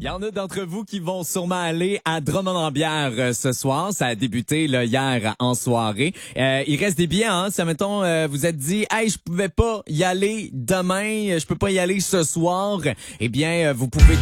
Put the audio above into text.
Il y en a d'entre vous qui vont sûrement aller à Drummond-en-Bière ce soir. Ça a débuté là, hier en soirée. Il reste des billets, hein. Si, mettons, vous êtes dit, hey, je pouvais pas y aller demain, je peux pas y aller ce soir. Eh bien, vous pouvez